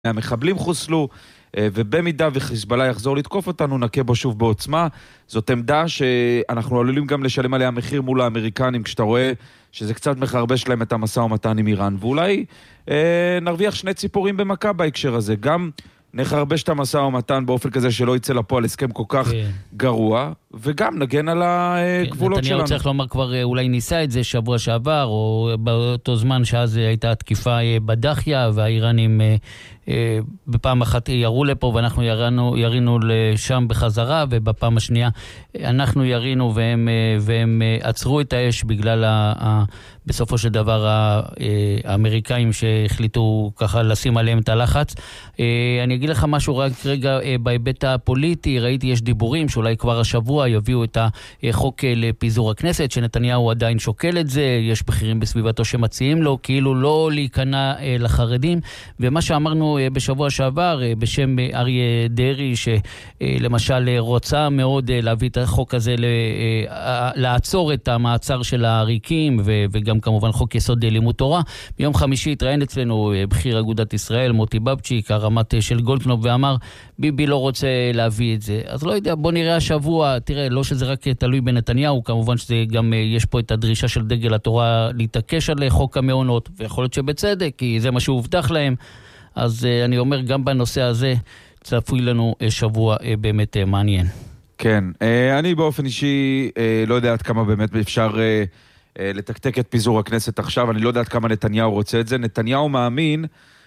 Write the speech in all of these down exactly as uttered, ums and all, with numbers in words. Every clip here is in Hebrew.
המחבלים חוסלו, ובמידה וחיזבאללה יחזור לתקוף אותנו, נקה בו שוב בעוצמה. זאת עמדה שאנחנו עלולים גם לשלם עליה מחיר מול האמריקנים, כשאתה רואה שזה קצת מחרבש להם את המשא ומתן עם איראן, ואולי אה, נרוויח שני ציפורים במכה בהקשר הזה, גם נחרבש את המשא ומתן באופן כזה שלא יצא לפועל הסכם כל כך כן. גרוע, וגם נגן על הגבולות כן, שלנו. נתניהו צריך לומר כבר אולי ניסה את זה שבוע שעבר, או באותו זמן שאז הייתה תקיפה בדחיה, והאיראנים אה, בפעם אחת ירו לפה, ואנחנו ירינו, ירינו לשם בחזרה, ובפעם השנייה אנחנו ירינו, והם, והם עצרו את האש בגלל ה, ה, בסופו של דבר האמריקאים שהחליטו ככה לשים עליהם את הלחץ. אני אגיד לך משהו רק רגע בהיבט הפוליטי, ראיתי יש דיבורים שאולי כבר השבוע יביאו את החוק לפיזור הכנסת, שנתניהו עדיין שוקל את זה, יש בכירים בסביבתו שמציעים לו, כאילו לא להיכנע לחרדים, ומה שאמרנו בשבוע שעבר בשם אריה דרי, שלמשל רוצה מאוד להביא את החוק הזה, לעצור את המעצר של העריקים, וגם כמובן חוק יסוד לימוד תורה. ביום חמישי התראיין אצלנו בכיר אגודת ישראל, מוטי בבצ'יק, הרמת של גולדקנופ, ואמר, ביבי לא רוצה להביא את זה. אז לא יודע, בוא נראה השבוע, תראה, לא שזה רק תלוי בנתניהו, כמובן שזה גם, יש פה את הדרישה של דגל התורה להתעקש על חוק המעונות, ויכול להיות שבצדק, כי זה מה שהובטח להם. אז אני אומר, גם בנושא הזה, צפוי לנו שבוע באמת מעניין. כן, אני באופן אישי לא יודע עד כמה באמת אפשר לתקתק את פיזור הכנסת עכשיו, אני לא יודע עד כמה נתניהו רוצה את זה. נתניהו מאמין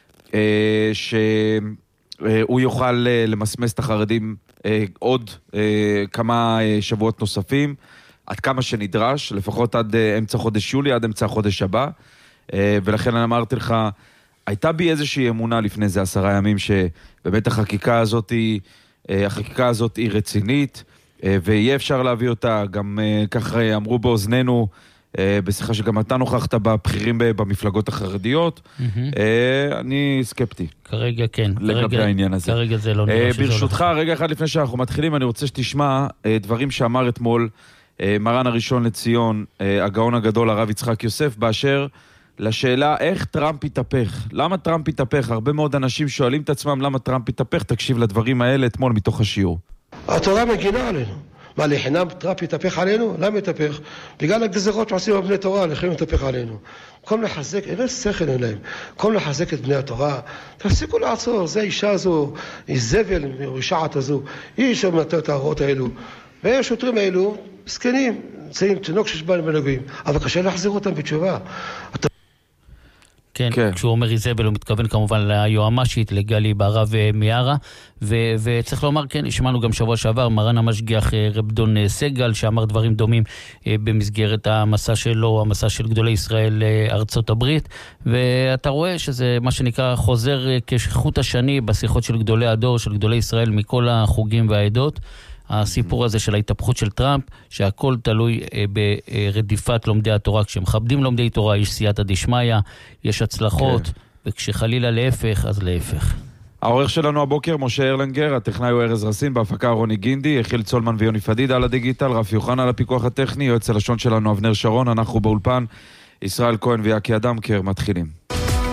שהוא יוכל למסמס את החרדים עוד כמה שבועות נוספים, עד כמה שנדרש, לפחות עד אמצע חודש יולי, עד אמצע החודש הבא, ולכן אני אמרתי לך, הייתה בי איזושהי אמונה לפני זה עשרה ימים, שבאמת החקיקה הזאת היא, החקיקה הזאת היא רצינית, ויהיה אפשר להביא אותה, גם כך אמרו באוזנינו, בשיחה שגם אתה נוכחת בבחירים במפלגות החרדיות, אני סקפטי. כרגע כן. לגבי העניין הזה. כרגע זה לא נראה שזה הולך. ברשותך, רגע אחד לפני שאנחנו מתחילים, אני רוצה שתשמע דברים שאמר אתמול מרן הראשון לציון, הגאון הגדול הרב יצחק יוסף, באשר לשאלה איך טראמפ יתהפך. למה טראמפ יתהפך? הרבה מאוד אנשים שואלים את עצמם למה טראמפ יתהפך. תקשיב לדברים האלה אתמול מתוך השיעור. התורה מגינה עלינו. מה, לחינם טראמפ יתהפך עלינו? למה יתהפך? בגלל הגזרות שעושים בבני תורה, לכם יתהפך עלינו. במקום לחזק, אין שכל אליהם. במקום לחזק את בני התורה, תפסיקו לעצור. זה האישה הזו, היא זבל, רשעת הזו. היא שמנתה את ההוראות האלו. והשוטרים האלו, סקנים, נמצאים תינוק שיש בהם בנגועים. אבל קשה להחזיר אותם בתשובה. כן, כן, כשהוא אומר איזבל, הוא מתכוון כמובן ליועמ"שית, לגלי בערב מיארה, ו- וצריך לומר, כן, שמענו גם שבוע שעבר, מרן המשגיח רב דון סגל, שאמר דברים דומים במסגרת המסע שלו, המסע של גדולי ישראל לארצות הברית, ואתה רואה שזה מה שנקרא חוזר כשחוט השני בשיחות של גדולי הדור, של גדולי ישראל מכל החוגים והעדות, הסיפור הזה של ההתהפכות של טראמפ, שהכל תלוי ברדיפת לומדי התורה. כשמכבדים לומדי תורה, יש סייעתא דשמיא, יש הצלחות, וכשחלילה להפך, אז להפך. העורך שלנו הבוקר, משה ארלנגר, הטכנאי הוא ארז רסין, בהפקה רוני גינדי, יחיל צולמן ויוני פדיד על הדיגיטל, רפי יוחנן על הפיקוח הטכני, יועץ הלשון שלנו אבנר שרון, אנחנו באולפן, ישראל כהן ויקי אדמקר, מתחילים.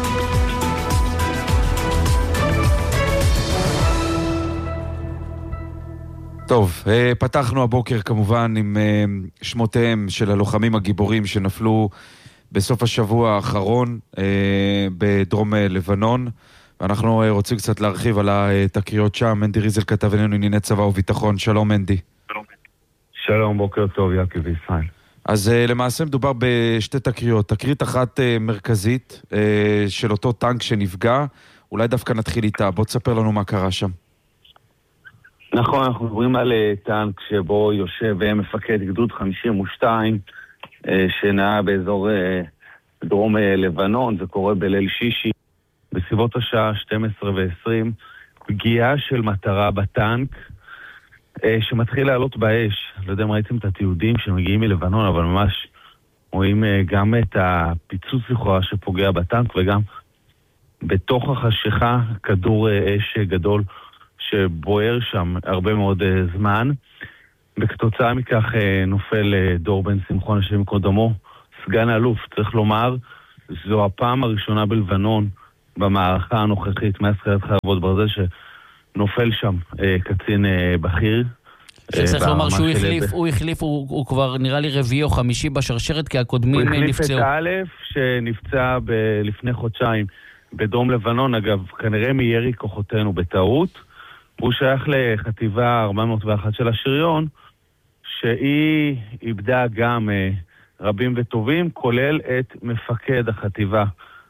טוב, פתחנו הבוקר כמובן עם שמותיהם של הלוחמים הגיבורים שנפלו בסוף השבוע האחרון בדרום לבנון, ואנחנו רוצים קצת להרחיב על התקריות שם. מנדי ריזל כתב אלינו ענייני צבא וביטחון. שלום מנדי. שלום, בוקר טוב יקי וישראל. אז למעשה מדובר בשתי תקריות, תקרית אחת מרכזית של אותו טנק שנפגע, אולי דווקא נתחיל איתה, בוא תספר לנו מה קרה שם. נכון, אנחנו מדברים על טנק שבו יושב מפקד גדוד חמישים ושתיים שנעה באזור דרום לבנון, זה קורה בליל שישי, בסביבות השעה שתים עשרה ועשרים, פגיעה של מטרה בטנק שמתחיל לעלות באש. לא יודע אם ראיתם את התיעודים שמגיעים מלבנון, אבל ממש רואים גם את הפיצוץ לכאורה שפוגע בטנק, וגם בתוך החשיכה כדור אש גדול שבוער שם הרבה מאוד uh, זמן, וכתוצאה מכך uh, נופל uh, דור בן שמחון השם קודמו, סגן אלוף. צריך לומר, זו הפעם הראשונה בלבנון במערכה הנוכחית מאז תחילת חרבות ברזל, שנופל שם אה, קצין אה, בכיר. שצריך לומר שהוא החליף, הוא החליף, הוא כבר נראה לי רביעי או חמישי בשרשרת, כי הקודמים נפצעו. הוא החליף את א' שנפצע לפני חודשיים בדרום לבנון, אגב, כנראה מירי כוחותינו בטעות. הוא שייך לחטיבה ארבע מאות ואחת של השריון, שהיא איבדה גם רבים וטובים, כולל את מפקד החטיבה,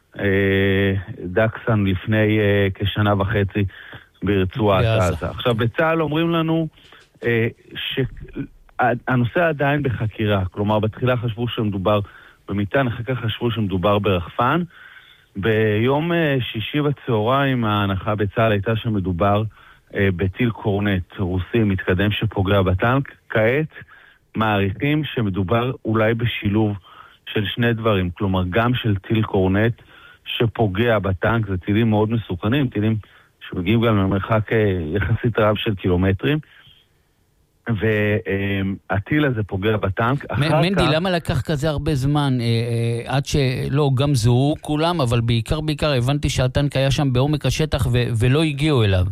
דקסן, לפני כשנה וחצי ברצועת עזה. עכשיו, בצה"ל אומרים לנו, שהנושא עדיין בחקירה, כלומר בתחילה חשבו שמדובר במטען, אחר כך חשבו שמדובר ברחפן. ביום שישי בצהריים ההנחה בצה"ל הייתה שמדובר בטיל קורנט רוסי מתקדם שפוגע בטנק. כעת מעריכים שמדובר אולי בשילוב של שני דברים, כלומר גם של טיל קורנט שפוגע בטנק, זה טילים מאוד מסוכנים, טילים שמגיעים גם למרחק יחסית רב של קילומטרים, והטיל הזה פוגע בטנק. מנדי, למה לקח כזה הרבה זמן עד שלא, גם זוהו כולם, אבל בעיקר בעיקר הבנתי שהטנק היה שם בעומק השטח ולא הגיעו אליו.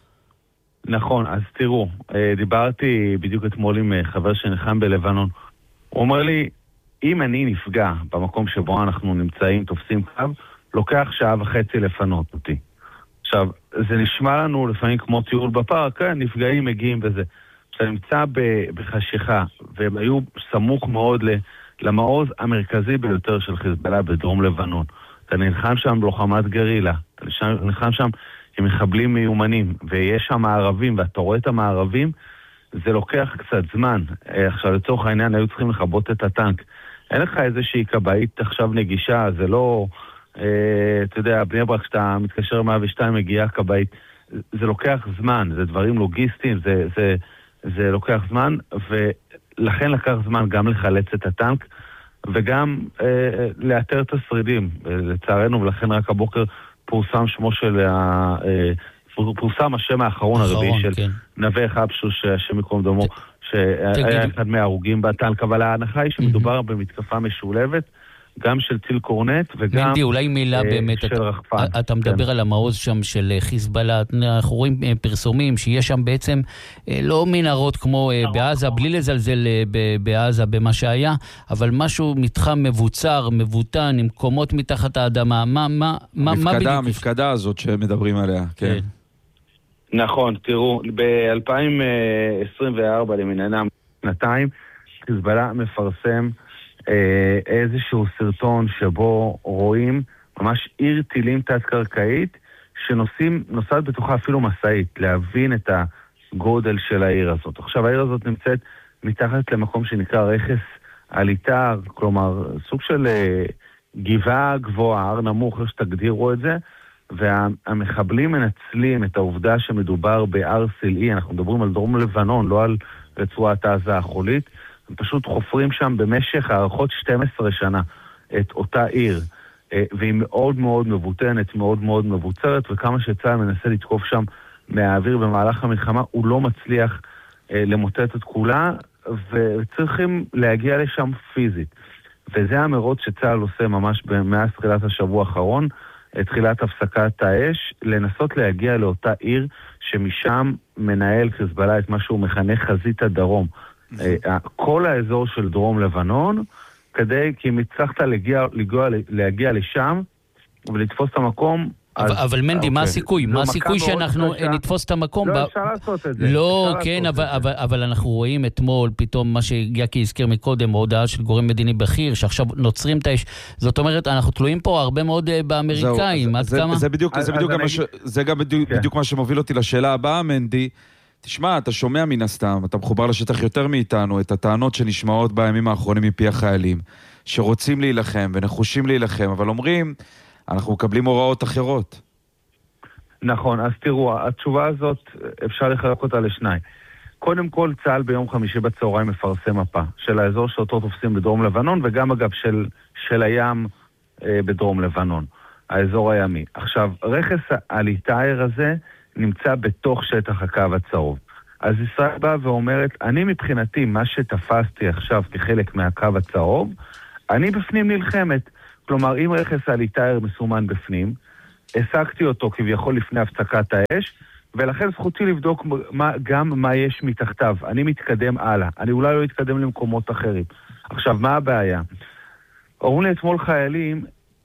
נכון, אז תראו, דיברתי בדיוק אתמול עם חבר שנחם בלבנון. הוא אומר לי, אם אני נפגע במקום שבו אנחנו נמצאים, תופסים קו, לוקח שעה וחצי לפנות אותי. עכשיו, זה נשמע לנו לפעמים כמו טיול בפארק, כן, נפגעים מגיעים וזה. כשאתה נמצא בחשיכה, והם היו סמוך מאוד למעוז המרכזי ביותר של חיזבאללה בדרום לבנון. אתה נלחם שם בלוחמת גרילה, אתה נלחם שם עם מחבלים מיומנים, ויש שם מערבים, ואתה רואה את המערבים, זה לוקח קצת זמן. עכשיו, לצורך העניין, היו צריכים לחבות את הטנק. אין לך איזושהי קבעית עכשיו נגישה, זה לא, אה, אתה יודע, בני ברק, כשאתה מתקשר מאה ושתיים, מגיעה קבעית, זה לוקח זמן, זה דברים לוגיסטיים, זה, זה, זה לוקח זמן, ולכן לקח זמן גם לחלץ את הטנק, וגם אה, לאתר את השרידים, לצערנו, ולכן רק הבוקר פורסם שמו של, ה, אה, פורסם השם האחרון הרביעי של כן. נווה חבשוש, השם מקום דמו, שהיה אחד מההרוגים בטנק, אבל ההנחה היא שמדובר במתקפה משולבת, גם של טיל קורנט וגם מנדי, אולי מילה באמת, של רחפן. אתה מדבר על המעוז שם של חיזבאללה, אנחנו רואים פרסומים שיש שם בעצם לא מנהרות כמו בעזה, בלי לזלזל בעזה במה שהיה, אבל משהו מתחם מבוצר, מבוטן, עם קומות מתחת האדמה, מה, מה, מה, המפקדה, המפקדה הזאת שמדברים עליה, כן. נכון, תראו, ב-אלפיים עשרים וארבע למענם שנתיים, חיזבאללה מפרסם איזשהו סרטון שבו רואים ממש עיר טילים תת-קרקעית שנוסעים, נוסעת בתוכה אפילו מסעית, להבין את הגודל של העיר הזאת. עכשיו העיר הזאת נמצאת מתחת למקום שנקרא רכס עליתר, כלומר סוג של גבעה גבוהה, הר נמוך, איך שתגדירו את זה, והמחבלים מנצלים את העובדה שמדובר בהר סלעי, אנחנו מדברים על דרום לבנון, לא על רצועת עזה החולית, הם פשוט חופרים שם במשך הערכות שתים עשרה שנה את אותה עיר, והיא מאוד מאוד מבוטנת, מאוד מאוד מבוצרת, וכמה שצה"ל מנסה לתקוף שם מהאוויר במהלך המלחמה, הוא לא מצליח למוטט את כולה, וצריכים להגיע לשם פיזית. וזה המרוץ שצה"ל עושה ממש מאז תחילת השבוע האחרון, תחילת הפסקת האש, לנסות להגיע לאותה עיר שמשם מנהל חיזבאללה את מה שהוא מכנה חזית הדרום. כל האזור של דרום לבנון, כדי, כי אם הצלחת להגיע, להגיע, להגיע לשם ולתפוס את המקום, אבל, אז, אבל מנדי, מה הסיכוי? מה הסיכוי שאנחנו נתפוס את המקום? לא, אפשר לעשות את זה. לא, כן, אבל, אבל, אבל אנחנו רואים אתמול, פתאום מה שיקי הזכיר מקודם, ההודעה של גורם מדיני בכיר, שעכשיו נוצרים את האש. זאת אומרת, אנחנו תלויים פה הרבה מאוד באמריקאים. זה, זה, זה בדיוק, זה בדיוק, אני... ש... זה גם בדיוק, כן. בדיוק מה שמוביל אותי לשאלה הבאה, מנדי. תשמע, אתה שומע מן הסתם, אתה מחובר לשטח יותר מאיתנו, את הטענות שנשמעות בימים האחרונים מפי החיילים, שרוצים להילחם ונחושים להילחם, אבל אומרים, אנחנו מקבלים הוראות אחרות. נכון, אז תראו, התשובה הזאת, אפשר לחלק אותה לשניים. קודם כל, צה"ל ביום חמישי בצהריים מפרסם מפה של האזור שאותו תופסים בדרום לבנון, וגם אגב של, של הים אה, בדרום לבנון, האזור הימי. עכשיו, רכס עליתר הזה נמצא בתוך שטח הקו הצהוב. אז ישראל באה ואומרת, אני מבחינתי, מה שתפסתי עכשיו כחלק מהקו הצהוב, אני בפנים נלחמת. כלומר, אם רכס עליתר מסומן בפנים, השגתי אותו כביכול לפני הפסקת האש, ולכן זכותי לבדוק מה, גם מה יש מתחתיו. אני מתקדם הלאה. אני אולי לא אתקדם למקומות אחרים. עכשיו, מה הבעיה? אומרים לי אתמול חיילים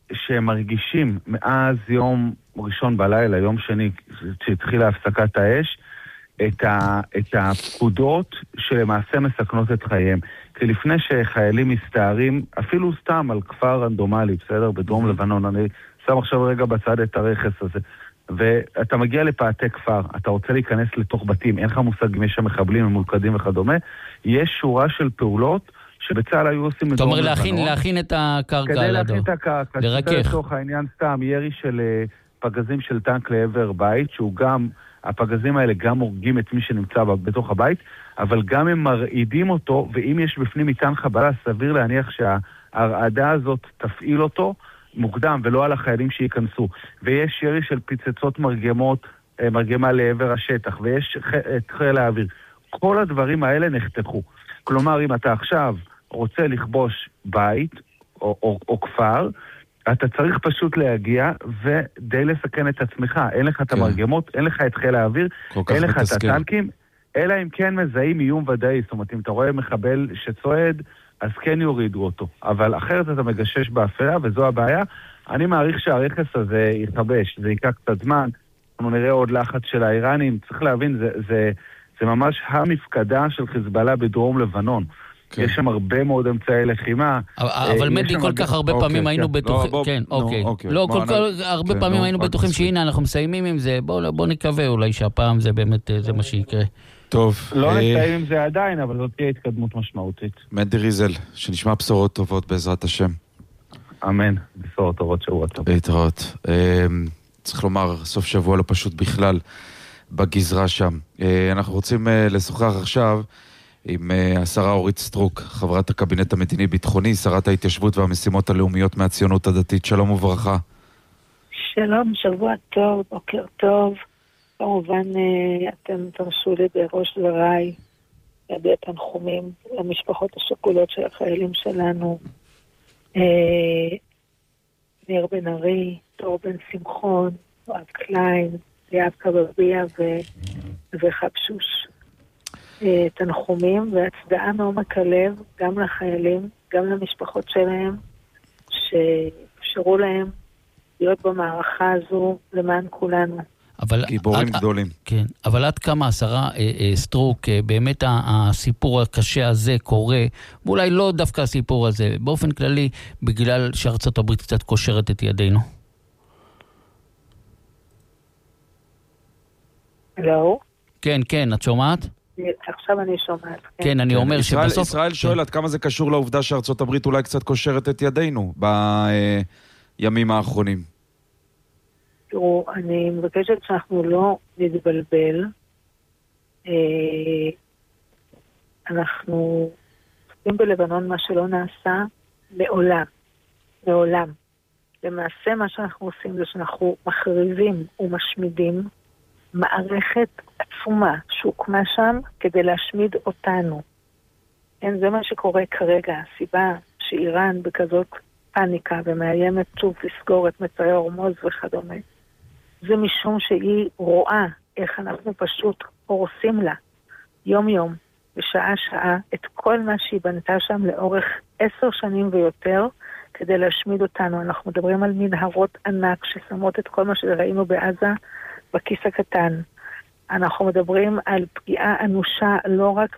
שמרגישים מאז יום ראשון בלילה, יום שני, שהתחילה הפסקת האש, את, ה, את הפקודות שלמעשה מסכנות את חייהם. כי לפני שחיילים מסתערים, אפילו סתם על כפר רנדומלי, בסדר? בדרום לבנון, אני שם עכשיו רגע בצד את הרכס הזה. ואתה מגיע לפאתי כפר, אתה רוצה להיכנס לתוך בתים, אין לך מושג אם יש שם מחבלים, ממולכדים וכדומה, יש שורה של פעולות שבצה"ל היו עושים מדרום לבנון. זאת אומרת, להכין את הקרקע. כדי להכין את הקרקע, שזה לתוך העניין סתם, ירי של פגזים של טנק לעבר בית, שהוא גם, הפגזים האלה גם הורגים את מי שנמצא בתוך הבית, אבל גם הם מרעידים אותו, ואם יש בפנים מטען חבלה, סביר להניח שההרעדה הזאת תפעיל אותו, מוקדם, ולא על החיילים שייכנסו. ויש ירי של פיצצות מרגמות, מרגמה לעבר השטח, ויש את חיל האוויר. כל הדברים האלה נחתכו. כלומר, אם אתה עכשיו רוצה לכבוש בית או, או, או כפר, אתה צריך פשוט להגיע ודי לסכן את עצמך. אין לך את המרגמות, אין לך את חיל האוויר, אין לך את הטנקים, אלא אם כן מזהים איום ודאי. זאת אומרת, אם אתה רואה מחבל שצועד, אז כן יורידו אותו. אבל אחרת אתה מגשש באפלה, וזו הבעיה. אני מעריך שהרכס הזה יתחבש, זה ייקח קצת זמן, אנחנו נראה עוד לחץ של האיראנים. צריך להבין, זה, זה, זה ממש המפקדה של חיזבאללה בדרום לבנון. כן. יש שם הרבה מאוד אמצעי לחימה. אבל מדי, כל כך הרבה פעמים היינו בטוחים, כן, אוקיי. לא, כל כך הרבה פעמים היינו בטוחים שהנה אנחנו מסיימים עם זה, בואו נקווה אולי שהפעם זה באמת, זה מה שיקרה. טוב. לא נסיים עם זה עדיין, אבל זאת תהיה התקדמות משמעותית. מנדי ריזל, שנשמע בשורות טובות בעזרת השם. אמן, בשורות טובות, שבוע טוב. להתראות. צריך לומר, סוף שבוע לא פשוט בכלל בגזרה שם. אנחנו רוצים לשוחח עכשיו עם השרה אורית סטרוק, חברת הקבינט המדיני-ביטחוני, שרת ההתיישבות והמשימות הלאומיות מהציונות הדתית. שלום וברכה. שלום, שבוע טוב, בוקר טוב. כמובן, אתם תרשו לי בראש דבריי להביע תנחומים למשפחות השכולות של החיילים שלנו, ניר בן ארי, דור בן שמחון, אוהב קליין, ליאב קבביה וחבשוש. תנחומים והצדעה מעומק הלב גם לחיילים, גם למשפחות שלהם, שאפשרו להם להיות במערכה הזו למען כולנו. אבל גיבורים עד, גדולים. כן, אבל עד כמה השרה אה, אה, סטרוק, אה, באמת הסיפור הקשה הזה קורה, ואולי לא דווקא הסיפור הזה, באופן כללי, בגלל שארצות הברית קצת קושרת את ידינו. לא? כן, כן, את שומעת? עכשיו אני שומעת. כן, כן אני אומר ישראל, שבסוף... ישראל שואל עד כמה זה קשור לעובדה שארצות הברית אולי קצת קושרת את ידינו בימים האחרונים. תראו, אני מבקשת שאנחנו לא נתבלבל. אנחנו עושים בלבנון מה שלא נעשה לעולם. לעולם. למעשה מה שאנחנו עושים זה שאנחנו מכריזים ומשמידים מערכת עצומה שהוקמה שם כדי להשמיד אותנו. כן, זה מה שקורה כרגע. הסיבה שאיראן בכזאת פאניקה ומאיימת שוב לסגור את מצרי הורמוז וכדומה. זה משום שהיא רואה איך אנחנו פשוט הורסים לה יום יום, בשעה שעה, את כל מה שהיא בנתה שם לאורך עשר שנים ויותר, כדי להשמיד אותנו. אנחנו מדברים על מנהרות ענק ששמות את כל מה שראינו בעזה בכיס הקטן. אנחנו מדברים על פגיעה אנושה לא רק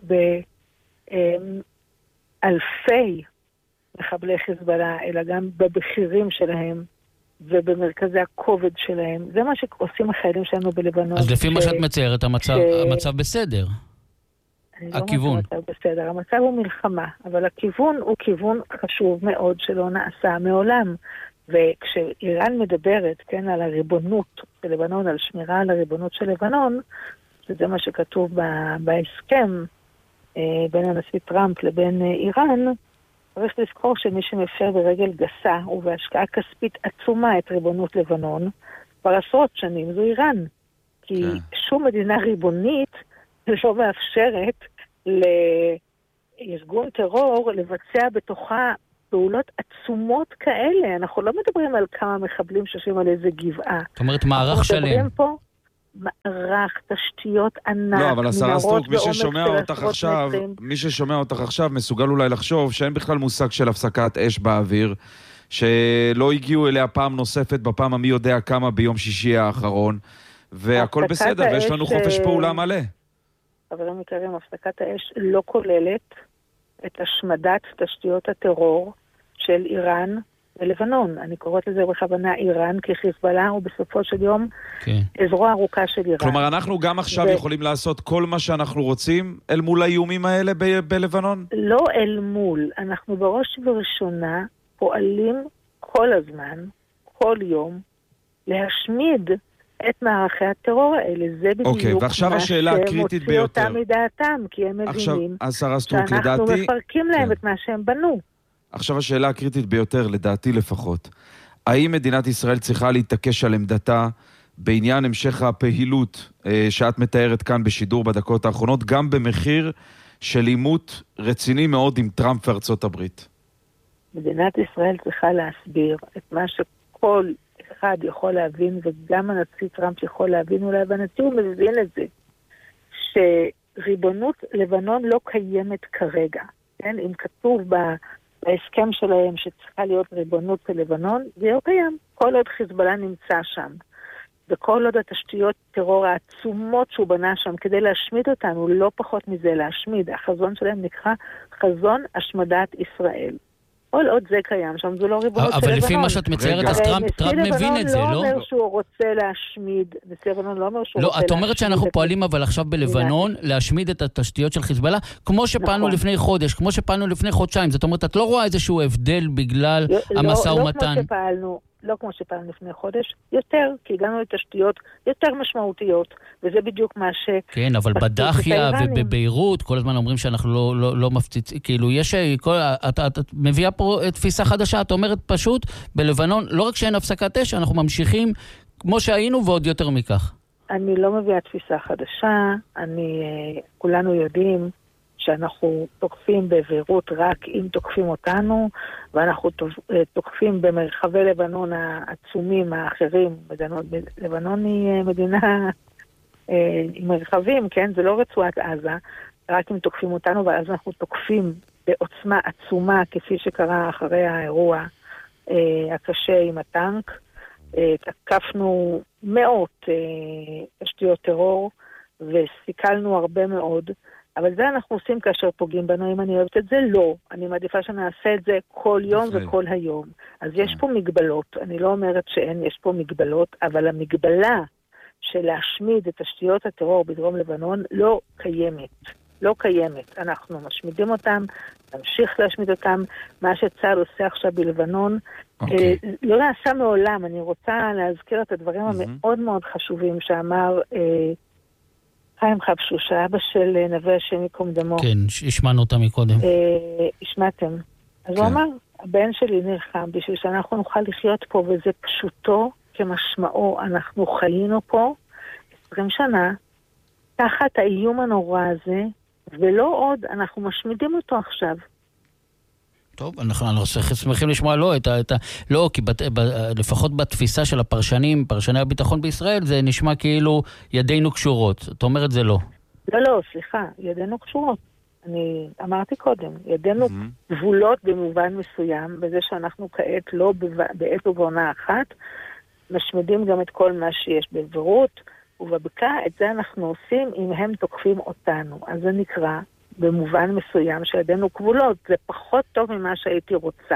באלפי מחבלי חיזבאללה, אלא גם בבחירים שלהם ובמרכזי הכובד שלהם. זה מה שעושים החיילים שלנו בלבנון. אז לפי ש... מה שאת מציירת, המצב, ש... המצב בסדר. הכיוון. לא המצב בסדר. המצב הוא מלחמה, אבל הכיוון הוא כיוון חשוב מאוד שלא נעשה מעולם. וכשאיראן מדברת, כן, על הריבונות של לבנון, על שמירה על הריבונות של לבנון, שזה מה שכתוב בהסכם בין הנשיא טראמפ לבין איראן, צריך לזכור שמי שמפר ברגל גסה ובהשקעה כספית עצומה את ריבונות לבנון, כבר עשרות שנים זו איראן. כי שום מדינה ריבונית לא מאפשרת לארגון טרור לבצע בתוכה פעולות עצומות כאלה. אנחנו לא מדברים על כמה מחבלים שיושבים על איזה גבעה. זאת אומרת, מערך שלם. אנחנו מדברים פה מערך, תשתיות ענק, לא, אבל השרה סטרוק, מי ששומע אותך עכשיו, מי ששומע אותך עכשיו מסוגל אולי לחשוב שאין בכלל מושג של הפסקת אש באוויר, שלא הגיעו אליה פעם נוספת בפעם המי יודע כמה ביום שישי האחרון, והכל בסדר, ויש לנו חופש פעולה מלא. חברים יקרים, הפסקת האש לא כוללת את השמדת תשתיות הטרור של איראן בלבנון. אני קוראת לזה בכוונה איראן, כי חיזבאללה הוא בסופו של יום זרוע ארוכה של איראן. כלומר, אנחנו גם עכשיו יכולים לעשות כל מה שאנחנו רוצים אל מול האיומים האלה בלבנון? לא אל מול. אנחנו בראש ובראשונה פועלים כל הזמן, כל יום, להשמיד את מערכי הטרור האלה. זה בדיוק מה שמוציא אותם מדעתם, כי הם מבינים שאנחנו מפרקים להם את מה שהם בנו. עכשיו השאלה הקריטית ביותר, לדעתי לפחות. האם מדינת ישראל צריכה להתעקש על עמדתה בעניין המשך הפעילות שאת מתארת כאן בשידור בדקות האחרונות, גם במחיר של עימות רציני מאוד עם טראמפ וארצות הברית? מדינת ישראל צריכה להסביר את מה שכל אחד יכול להבין, וגם הנשיא טראמפ יכול להבין אולי, והנשיא הוא מבין את זה, שריבונות לבנון לא קיימת כרגע. כן? אם כתוב בהסכם שלהם שצריכה להיות ריבונות בלבנון, זה לא קיים. כל עוד חיזבאללה נמצא שם, וכל עוד התשתיות טרור העצומות שהוא בנה שם כדי להשמיד אותנו, לא פחות מזה להשמיד. החזון שלהם נקרא חזון השמדת ישראל. כל עוד זה קיים שם, זה לא ריבונות של לבנון. אבל לפי מה שאת מציירת, אז טראמפ מבין את זה, לא? נשיא לבנון לא אומר שהוא רוצה להשמיד, נשיא לבנון לא אומר שהוא רוצה להשמיד. לא, את אומרת שאנחנו פועלים אבל עכשיו בלבנון, להשמיד את התשתיות של חיזבאללה, כמו שפעלנו לפני חודש, כמו שפעלנו לפני חודשיים. זאת אומרת, את לא רואה איזשהו הבדל בגלל המשא ומתן? לא כמו שפעלנו. לא כמו שפעם לפני חודש, יותר, כי הגענו לתשתיות יותר משמעותיות, וזה בדיוק מה ש... כן, אבל בדחיה ובביירות, כל הזמן אומרים שאנחנו לא, לא, לא מפציצים, כאילו, יש... כל, את, את, את מביאה פה תפיסה חדשה, את אומרת פשוט, בלבנון, לא רק שאין הפסקת אש, אנחנו ממשיכים כמו שהיינו ועוד יותר מכך. אני לא מביאה תפיסה חדשה, אני... כולנו יודעים שאנחנו תוקפים בבירות רק אם תוקפים אותנו, ואנחנו תוקפים במרחבי לבנון העצומים האחרים. לבנון היא מדינה עם מרחבים, כן? זה לא רצועת עזה, רק אם תוקפים אותנו, ואז אנחנו תוקפים בעוצמה עצומה, כפי שקרה אחרי האירוע הקשה עם הטנק. תקפנו מאות תשתיות טרור, וסיכלנו הרבה מאוד, אבל זה אנחנו עושים כאשר פוגעים בנו. אם אני אוהבת את זה, לא. אני מעדיפה שנעשה את זה כל יום וכל היום. אז יש פה מגבלות. אני לא אומרת שאין, יש פה מגבלות, אבל המגבלה של להשמיד את תשתיות הטרור בדרום לבנון לא קיימת. לא קיימת. אנחנו משמידים אותם, נמשיך להשמיד אותם. מה שצה"ל עושה עכשיו בלבנון, אה, לא נעשה מעולם. אני רוצה להזכיר את הדברים המאוד מאוד חשובים שאמר... אה, חיים חבשוש, האבא של נווה השם יקום דמו. כן, השמענו אותה מקודם. השמעתם. אז הוא אמר, הבן שלי נלחם בשביל שאנחנו נוכל לחיות פה, וזה פשוטו כמשמעו. אנחנו חיינו פה עשרים שנה, תחת האיום הנורא הזה, ולא עוד, אנחנו משמידים אותו עכשיו. טוב, אנחנו, אנחנו שמחים לשמוע לא, את ה, את ה, לא, כי בת, ב, לפחות בתפיסה של הפרשנים, פרשני הביטחון בישראל, זה נשמע כאילו ידינו קשורות. את אומרת זה לא. לא, לא, סליחה, ידינו קשורות. אני אמרתי קודם, ידינו mm-hmm. גבולות במובן מסוים, בזה שאנחנו כעת לא בעת ובעונה אחת, משמידים גם את כל מה שיש בבירות, ובבקעה את זה אנחנו עושים אם הם תוקפים אותנו. אז זה נקרא... במובן מסוים שידינו כבולות, זה פחות טוב ממה שהייתי רוצה.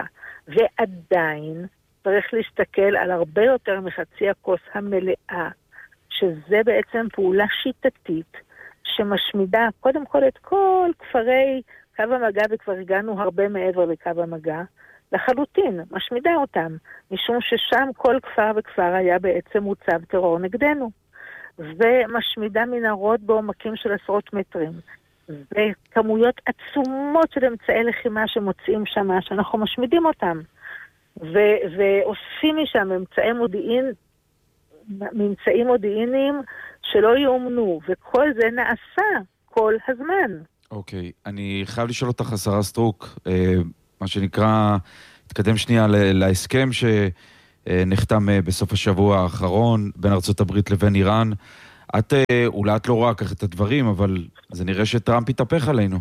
ועדיין צריך להסתכל על הרבה יותר מחצי הכוס המלאה, שזה בעצם פעולה שיטתית שמשמידה קודם כל את כל כפרי קו המגע, וכבר הגענו הרבה מעבר לקו המגע, לחלוטין, משמידה אותם, משום ששם כל כפר וכפר היה בעצם מוצב טרור נגדנו, ומשמידה מנהרות בעומקים של עשרות מטרים. וכמויות עצומות של אמצעי לחימה שמוצאים שם, שאנחנו משמידים אותם, ו- ועושים משם אמצעי מודיעין, ממצאים מודיעיניים שלא יאומנו, וכל זה נעשה כל הזמן. אוקיי, אני חייב לשאול אותך, השרה סטרוק, מה שנקרא, התקדם שנייה להסכם שנחתם בסוף השבוע האחרון בין ארצות הברית לבין איראן. את, אולי את לא רואה כך את הדברים, אבל זה נראה שטראמפ יתהפך עלינו.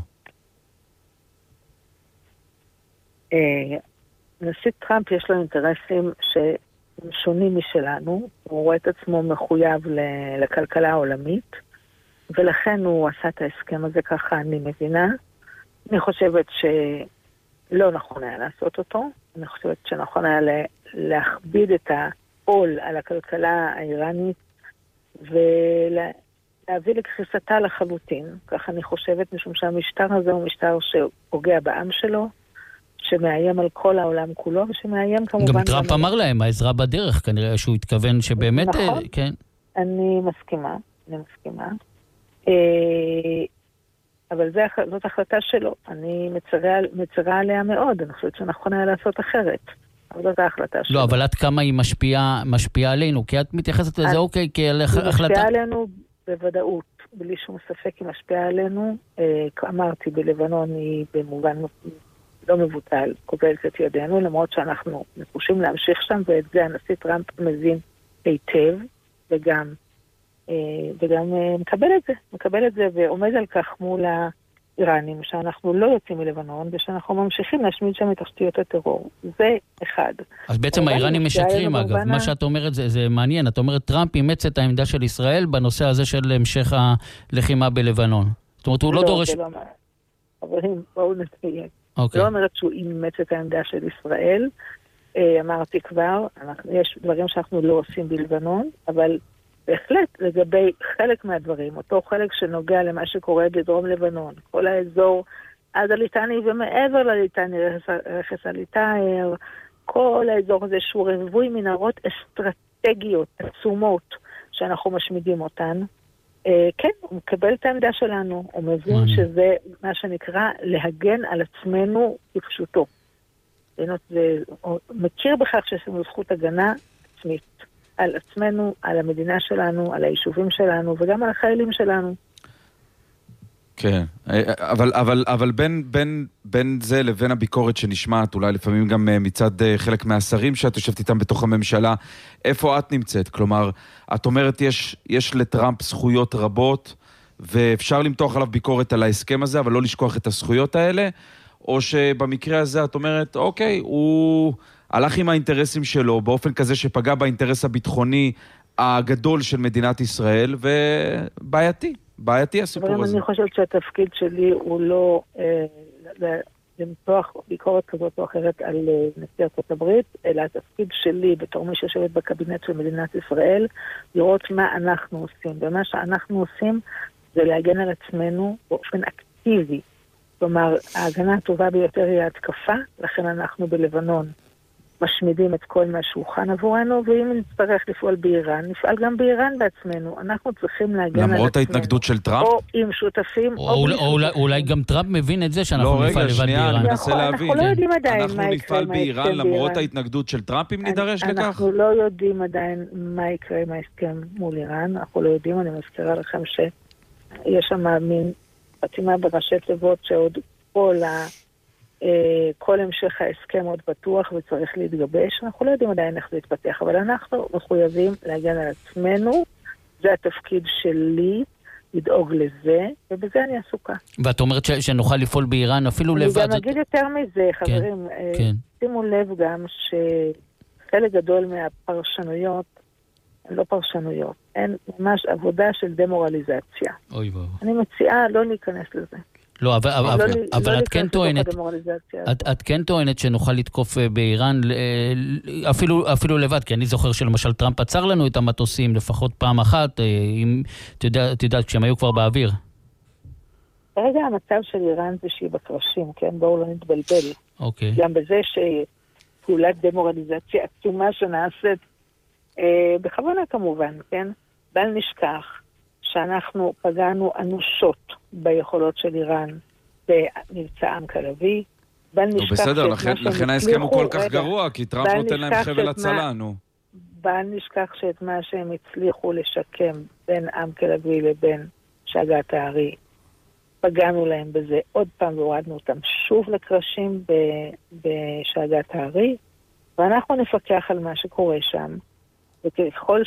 נשיא טראמפ יש לו אינטרסים שהם שונים משלנו, הוא רואה את עצמו מחויב לכלכלה העולמית, ולכן הוא עשה את ההסכם הזה ככה, אני מבינה. אני חושבת שלא נכון היה לעשות אותו, אני חושבת שנכון היה להכביד את העול על הכלכלה האיראנית, ולהביא לקריסתה לחלוטין. כך אני חושבת, משום שהמשטר הזה הוא משטר שפוגע בעם שלו, שמאיים על כל העולם כולו, ושמאיים כמובן... גם טראמפ אמר להם, העזרה בדרך, כנראה שהוא התכוון שבאמת... נכון, כן. אני מסכימה, אני מסכימה. אבל זאת החלטה שלו, אני מצרה, מצרה עליה מאוד, אני חושבת שנכון היה לעשות אחרת. אבל זאת ההחלטה שלו. לא, אבל עד כמה היא משפיעה, משפיעה עלינו? כי את מתייחסת לזה, אוקיי, כאל החלטה... היא משפיעה עלינו בוודאות, בלי שום ספק היא משפיעה עלינו. אמרתי, בלבנון היא במובן לא מבוטל, קובלת את ידינו, למרות שאנחנו נחושים להמשיך שם, ואת זה הנשיא טראמפ מבין היטב, וגם, וגם מקבל את זה, מקבל את זה, ועומד על כך מול האיראנים, שאנחנו לא יוצאים מלבנון, ושאנחנו ממשיכים להשמיד שם את תשתיות הטרור. זה אחד. אז בעצם האיראנים משקרים, אגב. מה שאת אומרת, זה, זה מעניין. את אומרת, טראמפ אימץ את העמדה של ישראל בנושא הזה של המשך הלחימה בלבנון. זאת אומרת, הוא לא, לא דורש... לא, חברים, בואו נתייג. Okay. לא אומרת שהוא אימץ את העמדה של ישראל, אמרתי כבר, אנחנו, יש דברים שאנחנו לא עושים בלבנון, אבל בהחלט לגבי חלק מהדברים, אותו חלק שנוגע למה שקורה בדרום לבנון, כל האזור עד הליטני ומעבר לליטני, רכס הליטאר, כל האזור הזה שהוא רווי מנהרות אסטרטגיות עצומות שאנחנו משמידים אותן, כן, הוא מקבל את העמדה שלנו, הוא מבין שזה מה שנקרא להגן על עצמנו בפשוטו. הוא מכיר בכך שיש לנו זכות הגנה עצמית על עצמנו, על המדינה שלנו, על היישובים שלנו וגם על החיילים שלנו. כן, אבל, אבל, אבל בין, בין, בין זה לבין הביקורת שנשמעת, אולי לפעמים גם מצד חלק מהשרים שאת יושבת איתם בתוך הממשלה, איפה את נמצאת? כלומר, את אומרת יש, יש לטראמפ זכויות רבות, ואפשר למתוח עליו ביקורת על ההסכם הזה, אבל לא לשכוח את הזכויות האלה, או שבמקרה הזה את אומרת, אוקיי, הוא הלך עם האינטרסים שלו, באופן כזה שפגע באינטרס הביטחוני הגדול של מדינת ישראל, ובעייתי. בעייתי הסיפור הזה. אני חושבת שהתפקיד שלי הוא לא אה, למתוח ביקורת כזאת או אחרת על נשיא ארצות הברית, אלא התפקיד שלי בתור מי שיושבת בקבינט של מדינת ישראל, לראות מה אנחנו עושים. ומה שאנחנו עושים זה להגן על עצמנו באופן אקטיבי. כלומר, ההגנה הטובה ביותר היא ההתקפה, לכן אנחנו בלבנון משמידים את כל מה שהוכן עבורנו, ואם נצטרך לפעול באיראן, נפעל גם באיראן בעצמנו. אנחנו צריכים להגן על עצמנו. למרות ההתנגדות של טראמפ? או עם שותפים, או בלי שותפים. אולי גם טראמפ מבין את זה שאנחנו נפעל לבד באיראן. לא, רגע, שנייה, אני מנסה להבין. אנחנו לא יודעים עדיין אנחנו נפעל באיראן למרות ההתנגדות של טראמפ, אם נידרש לכך? אנחנו לא יודעים עדיין מה יקרה עם ההסכם מול איראן. אנחנו לא יודעים, אני מזכירה לכם שיש שם מין חתימה בראשי תיבות שעוד כל ה... כל המשך ההסכם עוד פתוח וצריך להתגבש. אנחנו לא יודעים עדיין איך זה יתפתח, אבל אנחנו מחויבים להגן על עצמנו. זה התפקיד שלי, לדאוג לזה, ובזה אני עסוקה. ואת אומרת ש- שנוכל לפעול באיראן אפילו לבד. אני גם אגיד יותר מזה, חברים. כן, כן. שימו לב גם שחלק גדול מהפרשנויות, לא פרשנויות, אין ממש עבודה של דמורליזציה. אוי ואו. אני מציעה לא להיכנס לזה. לא, אבל, לא, אבל, לא, אבל לא את כן טוענת, את, את כן טוענת שנוכל לתקוף באיראן אפילו, אפילו לבד, כי אני זוכר שלמשל טראמפ עצר לנו את המטוסים לפחות פעם אחת, אם, אתה יודע, אתה יודע, כשהם היו כבר באוויר. כרגע המצב של איראן זה שהיא בקרשים, כן? בואו לא נתבלבל. אוקיי. גם בזה שפעולת דמורליזציה עצומה שנעשית, אה, בכוונה כמובן, כן? בל נשכח שאנחנו פגענו אנושות ביכולות של איראן במבצע עם כלבי. בל נשכח בסדר, לכן, לכן ההסכם הוא כל כך רגע, גרוע, כי טראמפ נותן להם חבל הצלה, נו. בל נשכח שאת מה שהם הצליחו לשקם בין עם כלבי לבין שגת הארי, פגענו להם בזה עוד פעם והורדנו אותם שוב לקרשים בשאגת הארי, ואנחנו נפקח על מה שקורה שם, וככל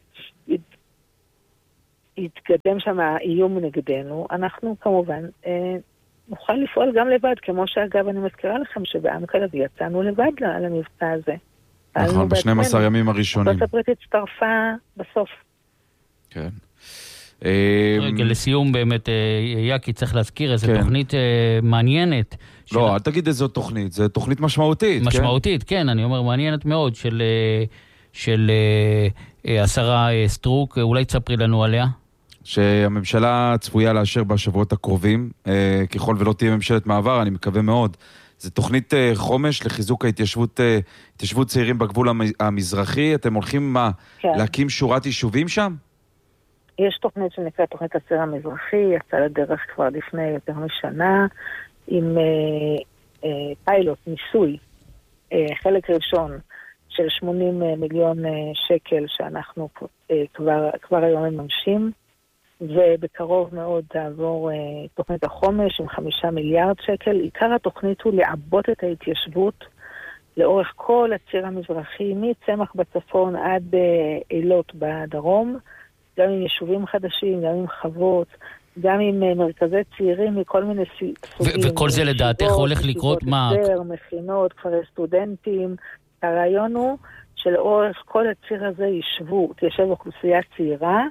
שיתקדם שם האיום נגדנו, אנחנו כמובן נוכל לפעול גם לבד, כמו שאגב אני מזכירה לכם שבעמק הלוי יצאנו לבד למבצע הזה. נכון, ב-שנים עשר ימים הראשונים. ארצות הברית הצטרפה בסוף. כן. רגע, לסיום באמת, יקי, צריך להזכיר איזו תוכנית מעניינת. לא, אל תגיד איזו תוכנית, זו תוכנית משמעותית. משמעותית, כן, אני אומר, מעניינת מאוד, של השרה סטרוק, אולי תספרי לנו עליה. שהממשלה צפויה לאשר בשבועות הקרובים, ככל ולא תהיה ממשלת מעבר, אני מקווה מאוד. זו תוכנית חומש לחיזוק ההתיישבות, התיישבות צעירים בגבול המזרחי. אתם הולכים מה, להקים שורת יישובים שם? יש תוכנית שנקראת תוכנית הציר המזרחי, יצאה לדרך כבר לפני יותר משנה, עם אה, אה, פיילוט, ניסוי, אה, חלק ראשון של שמונים מיליון אה, שקל שאנחנו אה, כבר, כבר היום מממשים, ובקרוב מאוד תעבור אה, תוכנית החומש עם חמישה מיליארד שקל. עיקר התוכנית הוא לעבות את ההתיישבות לאורך כל הציר המזרחי, מצמח בצפון עד אה, אילות בדרום, גם עם יישובים חדשים, גם עם חוות, גם עם מרכזי צעירים מכל מיני סוגים. וכל זה לדעתך הולך לקרות מה? מכינות, כפרי סטודנטים. הרעיון הוא שלאורך כל הציר הזה ישבו, תיישב אוכלוסייה צעירה,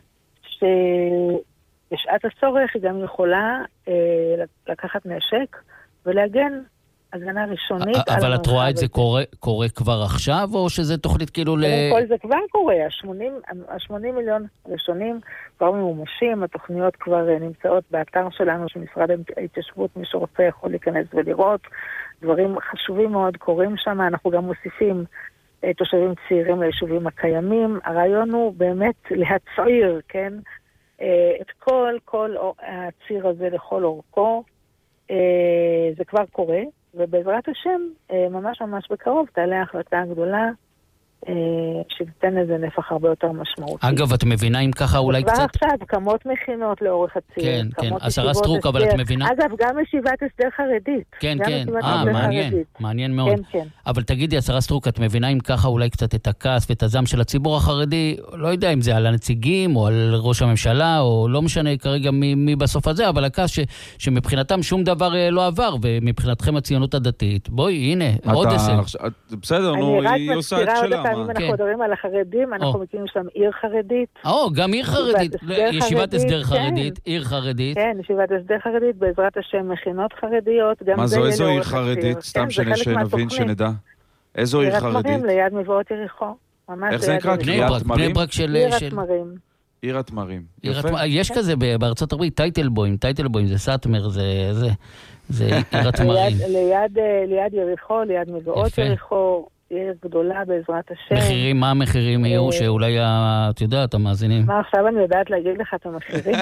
שבשעת הצורך היא גם יכולה אה, לקחת נשק ולהגן הגנה ראשונית. אבל את רואה את זה קורה, קורה כבר עכשיו, או שזה תוכנית כאילו ל... כל זה כבר קורה, ה-שמונים מיליון ראשונים כבר ממומשים, התוכניות כבר נמצאות באתר שלנו, שמשרד ההתיישבות, מי שרוצה יכול להיכנס ולראות, דברים חשובים מאוד קורים שם, אנחנו גם מוסיפים תושבים צעירים ליישובים הקיימים, הרעיון הוא באמת להצעיר, כן, את כל, כל הציר הזה לכל אורכו, זה כבר קורה, ובעזרת השם, ממש ממש בקרוב, תעלה ההחלטה הגדולה, שתיתן לזה נפח הרבה יותר משמעותי. אגב, את מבינה אם ככה אולי קצת... כבר עכשיו, כמות מכינות לאורך הציר. כן, כן, השרה סטרוק, אבל את מבינה... אגב, גם ישיבת הסדר חרדית. כן, כן, אה, מעניין, מעניין מאוד. כן, כן. אבל תגידי, השרה סטרוק, את מבינה אם ככה אולי קצת את הכעס ואת הזעם של הציבור החרדי, לא יודע אם זה על הנציגים, או על ראש הממשלה, או לא משנה כרגע מי, מי בסוף הזה, אבל הכעס ש, שמבחינתם שום דבר לא עבר, ומבחינתכם הציונות הדתית. בואי, הנה, עוד הישג. בסדר, נו, היא עושה את שלה. אם אנחנו מדברים על החרדים, אנחנו מקימים שם עיר חרדית. או, גם עיר חרדית. ישיבת הסדר חרדית, עיר חרדית. כן, ישיבת הסדר חרדית, בעזרת השם מכינות חרדיות. מה זו, איזו עיר חרדית? סתם שנבין, שנדע. איזו עיר חרדית? קריית מרים, ליד מבואות יריחו. איך זה נקרא? קריית מרים? בני ברק של... עיר התמרים. עיר התמרים. יש כזה בארצות הברית, טייטלבוים, טייטלבוים, זה סאטמר, זה עיר התמרים. ליד יריחו, ליד מבואות יריחו. עיר גדולה בעזרת השם. מחירים, מה המחירים יהיו שאולי, את יודעת, המאזינים? מה, עכשיו אני יודעת להגיד לך את המחירים?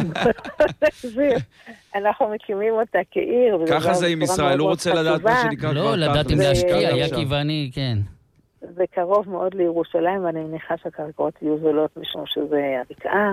אנחנו מקימים אותה כעיר. ככה זה עם ישראל, הוא רוצה לדעת מה שנקרא. לא, לדעת אם להשקיע, יקי ואני, כן. זה קרוב מאוד לירושלים, ואני מניחה שהקרקעות יהיו זולות משום שזה הבקעה.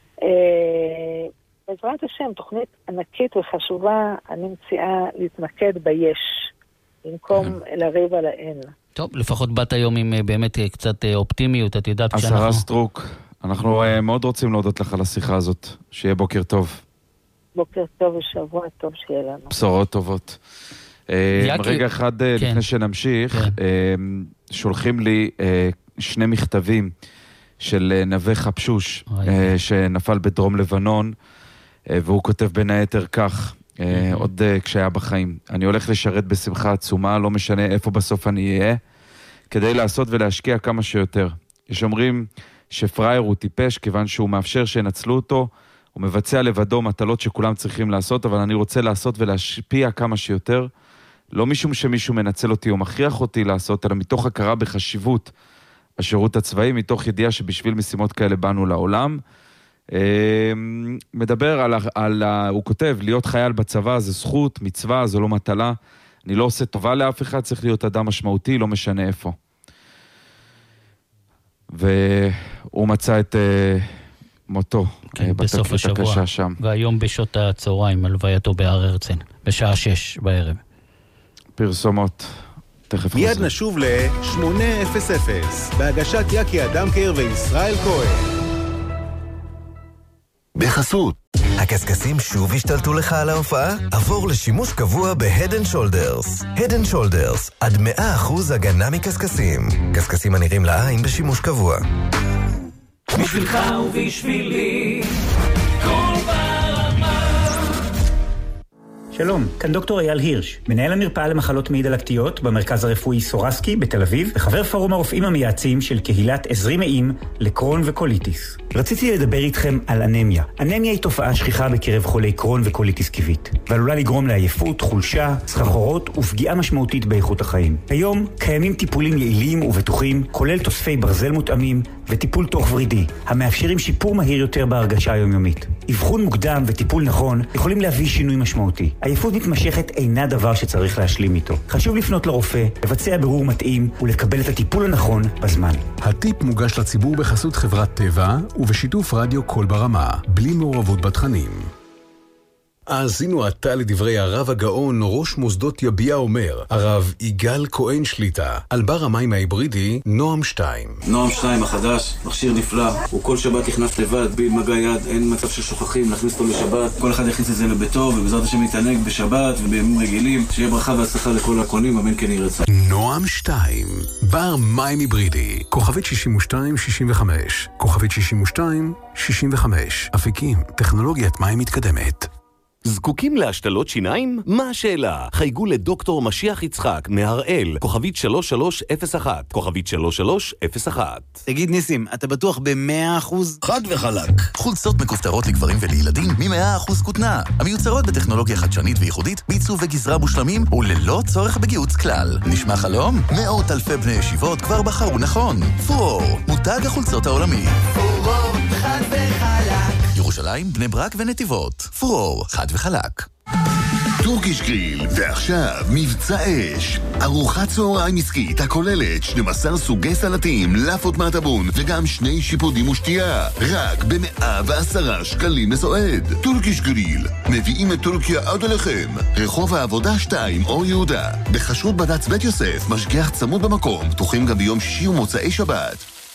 בעזרת השם, תוכנית ענקית וחשובה, אני מציעה להתמקד ביש, במקום לריב על האין. טוב, לפחות בת היום עם באמת קצת אופטימיות, את יודעת כשאנחנו... השרה סטרוק, אנחנו מאוד רוצים להודות לך על השיחה הזאת, שיהיה בוקר טוב. בוקר טוב ושבוע טוב שיהיה לנו. בשורות טובות. רגע אחד לפני שנמשיך, שולחים לי שני מכתבים של נווה חפשוש, שנפל בדרום לבנון, והוא כותב בין היתר כך, עוד כשהיה בחיים. אני הולך לשרת בשמחה עצומה, לא משנה איפה בסוף אני אהיה, כדי לעשות ולהשקיע כמה שיותר. יש אומרים שפרייר הוא טיפש, כיוון שהוא מאפשר שינצלו אותו, הוא מבצע לבדו מטלות שכולם צריכים לעשות, אבל אני רוצה לעשות ולהשפיע כמה שיותר, לא משום שמישהו מנצל אותי או מכריח אותי לעשות, אלא מתוך הכרה בחשיבות השירות הצבאי, מתוך ידיעה שבשביל משימות כאלה באנו לעולם. מדבר על, על, הוא כותב, להיות חייל בצבא זה זכות, מצווה, זו לא מטלה. אני לא עושה טובה לאף אחד, צריך להיות אדם משמעותי, לא משנה איפה. והוא מצא את uh, מותו כן, בסוף השבוע, שם. והיום בשעות הצהריים, הלווייתו בהר הרצל, בשעה שש בערב. פרסומות. תכף חוזר. מיד נשוב ל-שמונה אפס אפס, בהגשת יקי אדמקר וישראל כהן. בחסות. הקסקסים שוב השתלטו לך על ההופעה? עבור לשימוש קבוע ב-Head and Shoulders. Head and Shoulders, עד מאה אחוז הגנה מקסקסים. קסקסים הנראים לעין בשימוש קבוע. בשבילך ובשבילי, כל ברמה. שלום, כאן דוקטור אייל הירש, מנהל המרפאה למחלות מעי דלקתיות במרכז הרפואי סורסקי בתל אביב, וחבר פורום הרופאים המייעצים של קהילת עזרי מעיים לקרון וקוליטיס. רציתי לדבר איתכם על אנמיה. אנמיה היא תופעה שכיחה בקרב חולי קרון וקוליטיס כיבית, ועלולה לגרום לעייפות, חולשה, סחרחורות ופגיעה משמעותית באיכות החיים. היום קיימים טיפולים יעילים ובטוחים, כולל תוספי ברזל מותאמים וטיפול תוך ורידי, המאפשרים שיפור מהיר יותר בהרגשה היומיומית. אבחון מוקדם וטיפול נכון יכולים להביא שינוי משמעותי. עייפות מתמשכת אינה דבר שצריך להשלים איתו. חשוב לפנות לרופא, לבצע בירור מתאים ולקבל את הטיפול הנכון בזמן. הטיפ מוגש לציבור בחסות חברת טבע ובשיתוף רדיו קול ברמה, בלי מעורבות בתכנים. האזינו עתה לדברי הרב הגאון ראש מוסדות יביע אומר, הרב יגאל כהן שליטה, על בר המים ההיברידי נועם שתיים. נועם שתיים החדש, מכשיר נפלא, הוא כל שבת נכנס לבד, בלי מגע יד, אין מצב ששוכחים להכניס אותו לשבת, כל אחד יכניס את זה לביתו, ובעזרת השם יתענג בשבת ובימים רגילים, שיהיה ברכה והצלחה לכל הקונים, אמן כן יהי רצון. נועם שתיים, בר מים היברידי, כוכבית שישים ושתיים שישים וחמש, כוכבית שישים ושתיים שישים וחמש, אפיקים, טכנולוגיית מים מתקדמת. זקוקים להשתלות שיניים? מה השאלה? חייגו לדוקטור משיח יצחק מהראל, כוכבית שלוש שלוש אפס אחת, כוכבית שלוש שלוש אפס אחת. תגיד ניסים, אתה בטוח ב-מאה אחוז? חד וחלק. חולצות מכופתרות לגברים ולילדים מ-מאה אחוז כותנה. המיוצרות בטכנולוגיה חדשנית וייחודית, בעיצוב וגזרה מושלמים וללא צורך בגיהוץ כלל. נשמע חלום? מאות אלפי בני ישיבות כבר בחרו נכון. פורור, מותג החולצות העולמי. פורור, חד וחלק. ירושלים, בני ברק ונתיבות. פורור, חד וחלק. טורקיש גריל, ועכשיו מבצע אש. ארוחת צהריים עסקית הכוללת שנים עשר סוגי סלטים, לאפות מהטבון וגם שני שיפודים ושתייה. רק ב-מאה ועשרה שקלים לסועד. טורקיש גריל, מביאים את טורקיה עד אליכם. רחוב העבודה שתיים, אור יהודה. בחשרות בד"ץ בית יוסף, משגיח צמוד במקום. פתוחים גם ביום שישי ומוצאי שבת.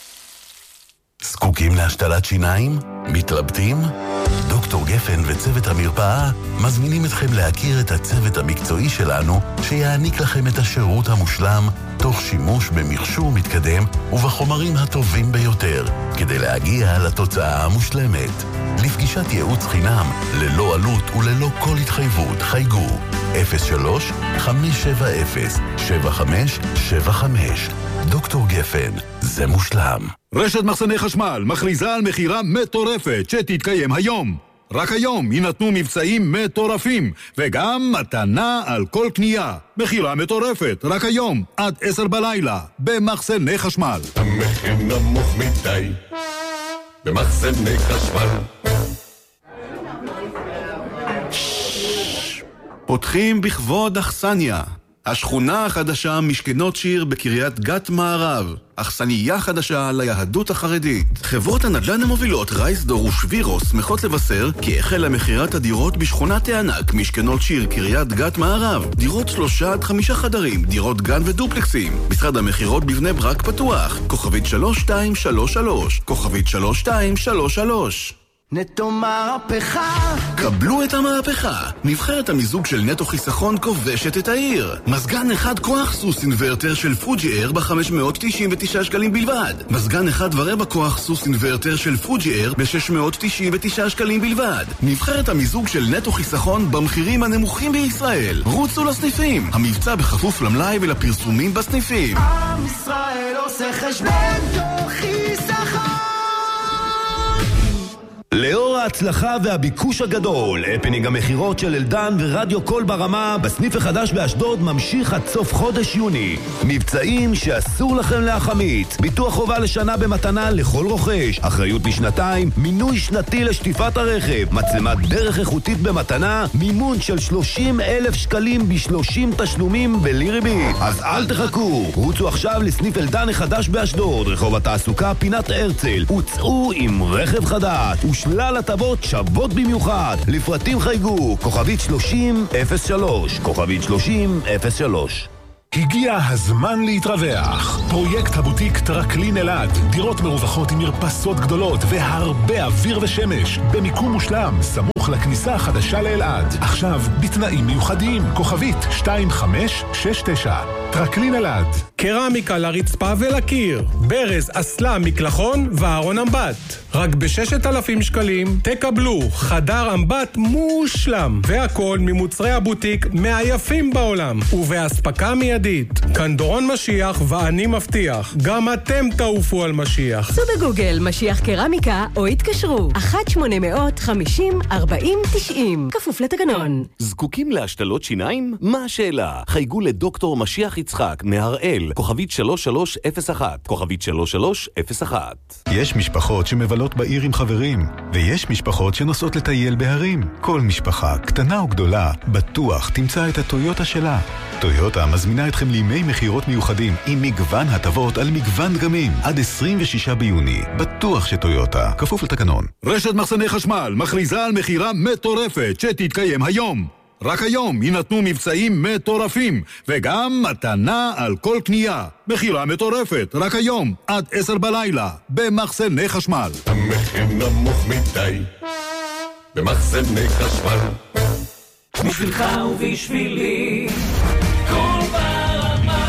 זקוקים להשתלת שיניים? מתלבטים? דוקטור גפן וצוות המרפאה מזמינים אתכם להכיר את הצוות המקצועי שלנו שיעניק לכם את השירות המושלם תוך שימוש במכשור מתקדם ובחומרים הטובים ביותר כדי להגיע לתוצאה המושלמת. לפגישת ייעוץ חינם ללא עלות וללא כל התחייבות חייגו אפס שלוש חמש שבע אפס שבע חמש שבע חמש. דוקטור גפן, זה מושלם. רשת מחסני חשמל מכריזה על מחירה מטורפת שתתקיים היום. רק היום יינתנו מבצעים מטורפים, וגם מתנה על כל קנייה. מחירה מטורפת, רק היום, עד עשר בלילה, במחסני חשמל. המחיר נמוך מדי, במחסני חשמל. פותחים בכבוד אכסניה. השכונה החדשה משכנות שיר בקריית גת מערב. אכסניה חדשה ליהדות החרדית. חברות הנדל"ן המובילות רייסדור ושבירו שמחות לבשר כי החלה מכירת הדירות בשכונת הענק משכנות שיר קריית גת מערב. דירות שלושה עד חמישה חדרים, דירות גן ודופלקסים. משרד המכירות בבני ברק פתוח. כוכבית שלוש שתיים שלוש שלוש. כוכבית שלוש שתיים שלוש שלוש. נטו מהפכה. קבלו את המהפכה. נבחרת המיזוג של נטו חיסכון כובשת את העיר. מזגן אחד כוח סוס אינוורטר של פוג'י אייר ב-חמש מאות תשעים ותשעה שקלים בלבד. מזגן אחד ורבע כוח סוס אינוורטר של פוג'י אייר ב-שש מאות תשעים ותשעה שקלים בלבד. נבחרת המיזוג של נטו חיסכון במחירים הנמוכים בישראל. רוצו לסניפים. המבצע בכפוף למלאי ולפרסומים בסניפים. עם ישראל עושה חשבון. נטו חיסכון. לאור ההצלחה והביקוש הגדול, הפנינג המחירות של אלדן ורדיו קול ברמה בסניף החדש באשדוד ממשיך עד סוף חודש יוני. מבצעים שאסור לכם להחמיץ. ביטוח חובה לשנה במתנה לכל רוכש, אחריות לשנתיים, מינוי שנתי לשטיפת הרכב, מצלמת דרך איכותית במתנה, מימון של שלושים אלף שקלים ב-שלושים תשלומים בלי ריבית. אז אל תחכו, רוצו עכשיו לסניף אלדן החדש באשדוד, רחוב התעסוקה פינת הרצל, וצאו עם רכב חדש ושלל הטבות הטבות שוות במיוחד. לפרטים חייגו, כוכבית שלושים אפס שלוש, כוכבית שלושים אפס שלוש. הגיע הזמן להתרווח. פרויקט הבוטיק טרקלין אלעד. דירות מרווחות עם מרפסות גדולות והרבה אוויר ושמש. במיקום מושלם, סמוך לכניסה החדשה לאלעד. עכשיו, בתנאים מיוחדים. כוכבית שתיים חמש שש תשע. טרקלין אלעד. קרמיקה לרצפה ולקיר. ברז, אסלה, מקלחון וארון אמבט. רק ב-ששת אלפים שקלים תקבלו חדר אמבט מושלם. והכל ממוצרי הבוטיק מהיפים בעולם. ובהספקה מיידית. כאן דורון משיח ואני מבטיח. גם אתם תעופו על משיח. סו בגוגל משיח קרמיקה או התקשרו. אחת שמונה מאות חמישים ארבעים תשעים. כפוף לתקנון. זקוקים להשתלות שיניים? מה השאלה? חייגו לדוקטור משיח יצחק מהראל, כוכבית שלוש שלוש אפס אחת, כוכבית שלוש שלוש אפס אחת. יש משפחות שמבלות בעיר עם חברים, ויש משפחות שנוסעות לטייל בהרים. כל משפחה, קטנה או גדולה, בטוח תמצא את הטויוטה שלה. טויוטה מזמינה אתכם לימי מחירות מיוחדים עם מגוון הטבות על מגוון דגמים עד עשרים ושישה ביוני. בטוח שטויוטה, כפוף לתקנון. רשת מחסני חשמל מכריזה על מחירה מטורפת שתתקיים היום. רק היום יינתנו מבצעים מטורפים, וגם מתנה על כל קנייה. מחירה מטורפת, רק היום, עד עשר בלילה, במחסני חשמל. המחיר נמוך מדי, במחסני חשמל. בשבילך ובשבילי, כל ברמה.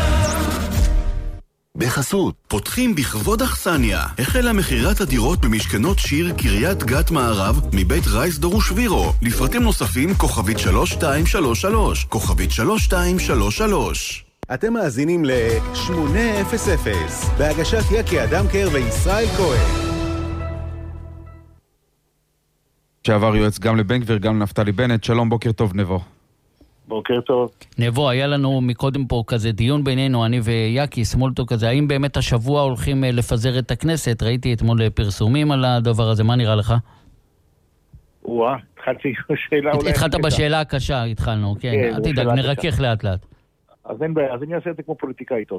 בחסות, פותחים בכבוד אכסניה. החלה מחירת הדירות במשכנות שיר קריית גת מערב מבית רייס דור ושבירו. לפרטים נוספים כוכבית שלוש שתיים שלוש שלוש, כוכבית שלוש שתיים שלוש שלוש. אתם מאזינים ל-שמונה אפס אפס בהגשת יקי אדמקר וישראל כהן. שעבר יועץ גם לבן גביר, גם לנפתלי בנט. שלום, בוקר טוב נבו. בוקר טוב. נבו, היה לנו מקודם פה כזה דיון בינינו, אני ויקי, סמולטו כזה, האם באמת השבוע הולכים לפזר את הכנסת? ראיתי אתמול פרסומים על הדבר הזה, מה נראה לך? וואה, התחלתי בשאלה אולי... התחלת בשאלה הקשה, התחלנו, כן, אל תדאג, נרכך לאט לאט. אז אין בעיה, אז אני אעשה את זה כמו פוליטיקאי טוב.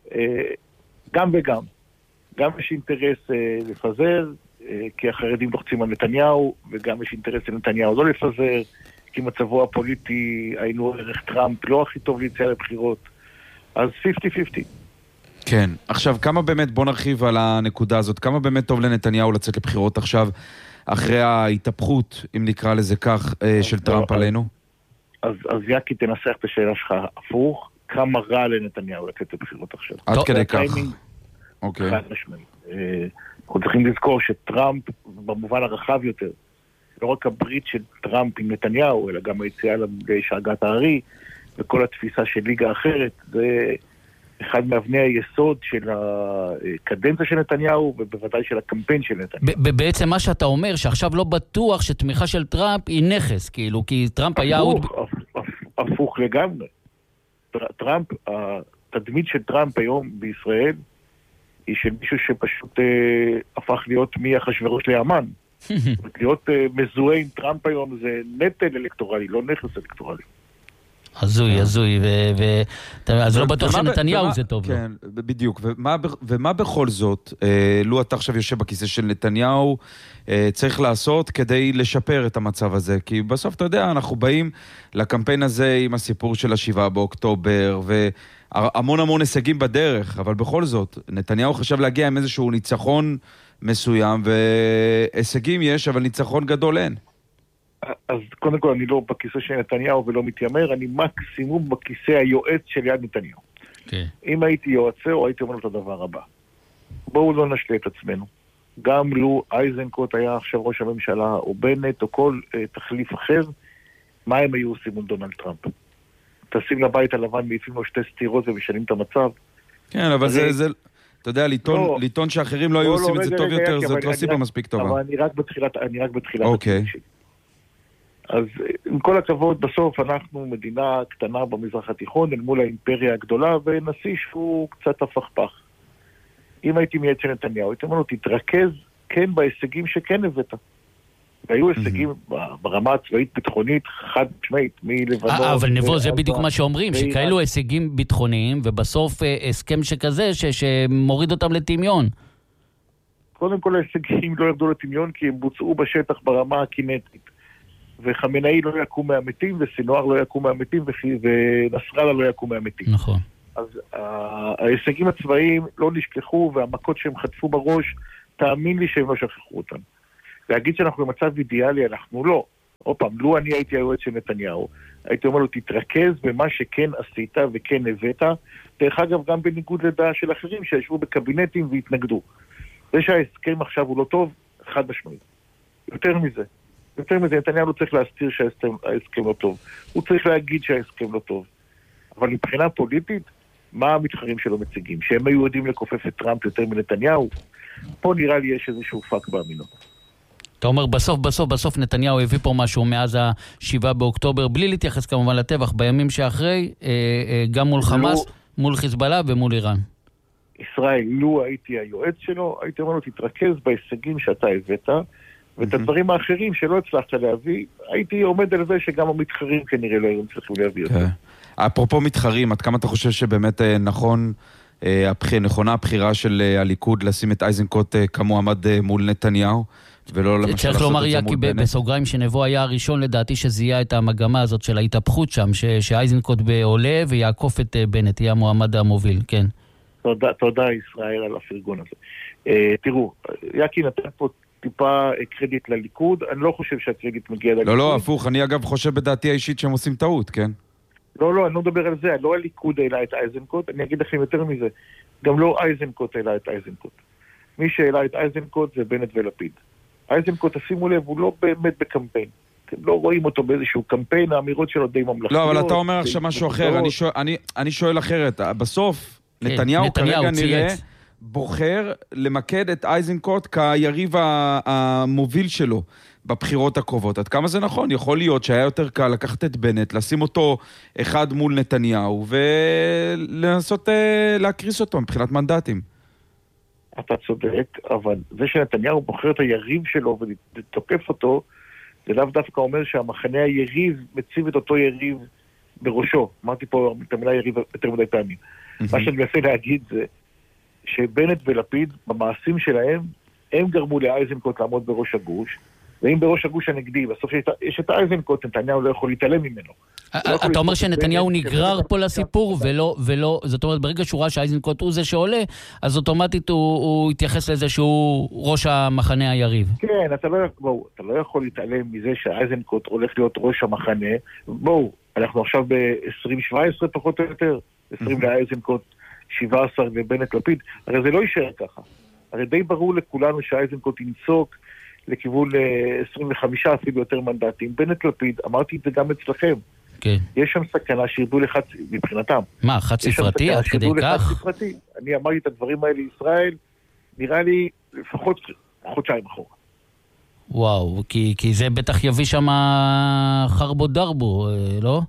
גם וגם, גם יש אינטרס לפזר, כי החרדים לוחצים על נתניהו, וגם יש אינטרס לנתניהו לא לפזר, כי מצבו הפוליטי, היינו ערך טראמפ לא הכי טוב ליציאה לבחירות, אז חמישים חמישים. כן, עכשיו כמה באמת, בוא נרחיב על הנקודה הזאת, כמה באמת טוב לנתניהו לצאת לבחירות עכשיו, אחרי ההתהפכות, אם נקרא לזה כך, של טראמפ עלינו? אז, אז יקי תנסח את השאלה שלך הפוך, כמה רע לנתניהו לצאת לבחירות עכשיו. עד כדי כך. אוקיי. חד משמעי. אנחנו צריכים לזכור שטראמפ, במובן הרחב יותר, לא רק הברית של טראמפ עם נתניהו, אלא גם היציאה לשאגת הארי, וכל התפיסה של ליגה אחרת, זה אחד מאבני היסוד של הקדנציה של נתניהו, ובוודאי של הקמפיין של נתניהו. בעצם מה שאתה אומר, שעכשיו לא בטוח שתמיכה של טראמפ היא נכס, כאילו, כי טראמפ היה עוד... הפוך לגמרי. טראמפ, התדמית של טראמפ היום בישראל, היא של מישהו שפשוט אה, הפך להיות מהחשברוש לאמן. להיות אה, מזוהה עם טראמפ היום זה נטל אלקטורלי, לא נכס אלקטורלי. הזוי, הזוי, אז לא בטוח שנתניהו זה טוב. כן, בדיוק. ומה בכל זאת, לו אתה עכשיו יושב בכיסא של נתניהו, צריך לעשות כדי לשפר את המצב הזה? כי בסוף, אתה יודע, אנחנו באים לקמפיין הזה עם הסיפור של השבעה באוקטובר, והמון המון הישגים בדרך, אבל בכל זאת, נתניהו חשב להגיע עם איזשהו ניצחון מסוים, והישגים יש, אבל ניצחון גדול אין. אז קודם כל אני לא בכיסא של נתניהו ולא מתיימר, אני מקסימום בכיסא היועץ של יד נתניהו. Okay. אם הייתי יועצו, הייתי אומר לו את הדבר הבא. בואו לא נשלה את עצמנו. גם לו אייזנקוט היה עכשיו ראש הממשלה, או בנט, או כל uh, תחליף אחר, מה הם היו עושים מול דונלד טראמפ? תשים לבית הלבן, מעיפים לו שתי סתירות ומשנים את המצב. כן, אבל זה, זה, אתה יודע, ליטון שאחרים לא היו עושים את זה טוב יותר, זאת לא סיבה מספיק טובה. אבל אני רק בתחילת, אני רק בתחילת אוקיי. אז עם כל הכבוד, בסוף אנחנו מדינה קטנה במזרח התיכון אל מול האימפריה הגדולה, ונשיא שהוא קצת הפכפך. אם הייתי מייעץ של נתניהו, הייתי אומר לו, תתרכז כן בהישגים שכן הבאת. והיו הישגים ברמה הצבאית ביטחונית חד משמעית, מלבנון. אבל נבוא, זה בדיוק מה שאומרים, שכאלו הישגים ביטחוניים, ובסוף הסכם שכזה שמוריד אותם לטמיון. קודם כל ההישגים לא ירדו לטמיון, כי הם בוצעו בשטח ברמה הקינטית. וחמינאי לא יקום מהמתים, וסינואר לא יקום מהמתים, ונסראללה לא יקום מהמתים. נכון. אז ההישגים הצבאיים לא נשכחו, והמכות שהם חטפו בראש, תאמין לי שהם לא שכחו אותם. להגיד שאנחנו במצב אידיאלי, אנחנו לא. עוד פעם, לו אני הייתי היועץ של נתניהו, הייתי אומר לו, תתרכז במה שכן עשית וכן הבאת, דרך אגב, גם בניגוד לדעה של אחרים שישבו בקבינטים והתנגדו. זה שההסכם עכשיו הוא לא טוב, חד משמעית. יותר מזה. יותר מזה, נתניהו לא צריך להסתיר שההסכם לא טוב. הוא צריך להגיד שההסכם לא טוב. אבל מבחינה פוליטית, מה המתחרים שלו מציגים? שהם היו יודעים לכופף את טראמפ יותר מנתניהו? פה נראה לי יש איזשהו פאק באמינות. אתה אומר, בסוף, בסוף, בסוף נתניהו הביא פה משהו מאז השבעה באוקטובר, בלי להתייחס כמובן לטבח, בימים שאחרי, גם מול חמאס, מול חיזבאללה ומול איראן. ישראל, לו הייתי היועץ שלו, הייתי אומר לו, תתרכז בהישגים שאתה הבאת, ואת הדברים האחרים שלא הצלחת להביא, הייתי עומד על זה שגם המתחרים כנראה לא היו צריכים להביא אותו. אפרופו מתחרים, עד כמה אתה חושב שבאמת נכון, נכונה הבחירה של הליכוד לשים את איזנקוט כמועמד מול נתניהו? צריך לומר, יקי, בסוגריים שנבוא היה הראשון לדעתי שזיהה את המגמה הזאת של ההתהפכות שם, שאייזנקוט עולה ויעקוף את בנט, יהיה המועמד המוביל, כן. תודה, תודה ישראל על הפרגון הזה. תראו, יקי נתן פה טיפה קרדיט לליכוד, אני לא חושב שהקרדיט מגיע לליכוד. לא, לא, הפוך, אני אגב חושב בדעתי האישית שהם עושים טעות, כן? לא, לא, אני לא מדבר על זה, לא הליכוד העלה את אייזנקוט, אני אגיד לכם יותר מזה, גם לא אייזנקוט העלה את אייזנקוט. מי שהעלה את אייזנקוט זה בנט ולפיד. אייזנקוט, תשימו לב, הוא לא באמת בקמפיין. אתם לא רואים אותו באיזשהו קמפיין, האמירות שלו די ממלכתיות. לא, אבל אתה אומר עכשיו משהו אחר, אני שואל, אני, אני שואל אחרת. בסוף, כן, נתניהו, נתניהו כרגע נראה בוחר למקד את אייזנקוט כיריב המוביל שלו בבחירות הקרובות. עד כמה זה נכון? יכול להיות שהיה יותר קל לקחת את בנט, לשים אותו אחד מול נתניהו, ולנסות להקריס אותו מבחינת מנדטים. אתה צודק, אבל זה שנתניהו בוחר את היריב שלו ותוקף אותו, זה לאו דווקא אומר שהמחנה היריב מציב את אותו יריב בראשו. אמרתי פה את המילה יריב יותר מדי פעמים. מה שאני מנסה להגיד זה שבנט ולפיד, במעשים שלהם, הם גרמו לאייזנקוט לעמוד בראש הגוש, ואם בראש הגוש הנגדי, בסוף יש את אייזנקוט, נתניהו לא יכול להתעלם ממנו. אתה אומר שנתניהו נגרר פה לסיפור, ולא, זאת אומרת, ברגע שהוא ראה שאייזנקוט הוא זה שעולה, אז אוטומטית הוא התייחס לזה שהוא ראש המחנה היריב. כן, אתה לא יכול להתעלם מזה שאייזנקוט הולך להיות ראש המחנה. בואו, אנחנו עכשיו ב-עשרים שבע עשרה פחות או יותר, עשרים לאייזנקוט, שבע עשרה ובנט לפיד, הרי זה לא יישאר ככה. הרי די ברור לכולנו שאייזנקוט ינסוק לכיוון עשרים וחמישה אפילו יותר מנדטים. בנט לפיד, אמרתי את זה גם אצלכם. כן. יש שם סכנה שירדו לחד, מבחינתם. מה, חד ספרתי? עד כדי כך? ספרתי. אני אמרתי את הדברים האלה לישראל, נראה לי לפחות חודשיים אחורה. וואו, כי, כי זה בטח יביא שם חרבו דרבו, לא?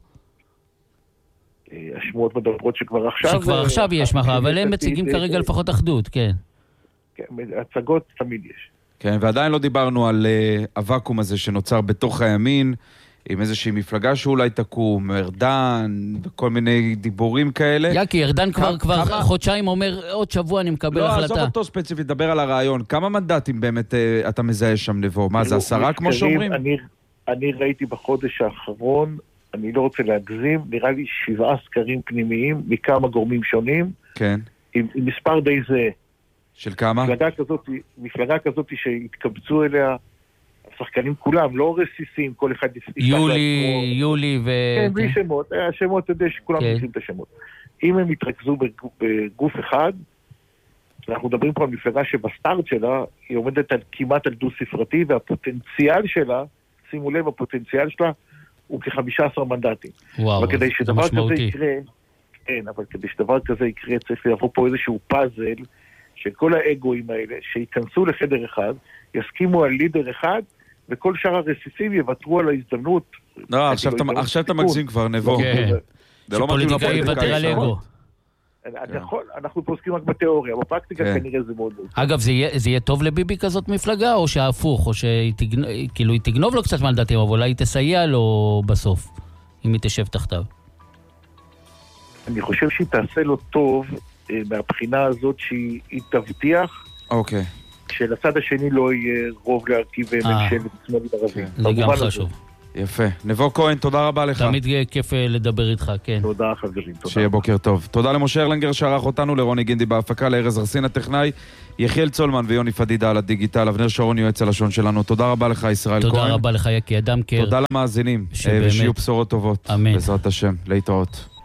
השמועות מדברות שכבר עכשיו... שכבר עכשיו יש מחר, אבל הם מציגים כרגע לפחות אחדות, כן. כן, הצגות תמיד יש. כן, ועדיין לא דיברנו על הוואקום הזה שנוצר בתוך הימין, עם איזושהי מפלגה שאולי תקום, ארדן, וכל מיני דיבורים כאלה. יקי, ארדן כבר, כבר חודשיים אומר, עוד שבוע אני מקבל החלטה. לא, עזוב אותו ספציפית, דבר על הרעיון. כמה מנדטים באמת אתה מזהה שם לבוא? מה, זה עשרה כמו שאומרים? אני, אני ראיתי בחודש האחרון, אני לא רוצה להגזים, נראה לי שבעה סקרים פנימיים, מכמה גורמים שונים, כן. עם, עם מספר די זהה. של כמה? מפלגה כזאת, מפלגה כזאת שהתקבצו אליה, השחקנים כולם, לא רסיסים, כל אחד... יולי, יולי ו... כן, בלי שמות, השמות, אתה יודע שכולם עושים את השמות. אם הם יתרכזו בגוף אחד, אנחנו מדברים פה על מפלגה שבסטארט שלה, היא עומדת על, כמעט על דו ספרתי, והפוטנציאל שלה, שימו לב, הפוטנציאל שלה, הוא כ-חמישה עשר מנדטים. וואו, זה משמעותי. יקרה, כן, אבל כדי שדבר כזה יקרה, צריך לבוא פה איזשהו פאזל, של כל האגואים האלה, שיכנסו לחדר אחד, יסכימו על לידר אחד, וכל שאר הרסיסים יוותרו על ההזדמנות. לא, עכשיו אתה מגזים כבר, נבוא. שפוליטיקאי יוותר על אגו. אנחנו פוסקים רק בתיאוריה, בפרקטיקה כנראה זה מאוד מאוד. אגב, זה יהיה טוב לביבי כזאת מפלגה, או שההפוך, או שכאילו היא תגנוב לו קצת מנדטים, אבל אולי היא תסייע לו בסוף, אם היא תשב תחתיו. אני חושב שהיא תעשה לו טוב, מהבחינה הזאת שהיא תבטיח אוקיי. שלצד השני לא יהיה רוב להרכיב ממשלת שמאלית ערבית. זה גם חשוב. יפה. נבו כהן, תודה רבה לך. תמיד כיף לדבר איתך, כן. תודה חברים, תודה. שיהיה בוקר טוב. תודה למשה ארלנגר שערך אותנו, לרוני גינדי בהפקה, לארז ארסין הטכנאי, יחיאל צולמן ויוני פדידה על הדיגיטל, אבנר שרון יועץ הלשון שלנו. תודה רבה לך ישראל כהן. תודה רבה לך יקי אדם קר. תודה למאזינים, ושיהיו בשורות טובות. אמן. בעזרת השם, להתראות.